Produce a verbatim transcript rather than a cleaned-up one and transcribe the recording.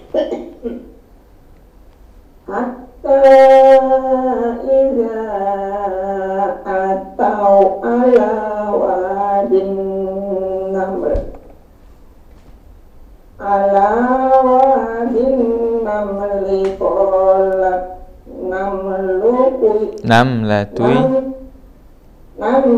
hatta idza atau ala wadin namr ala wadin namli qolat namlu kuy Namlatui nam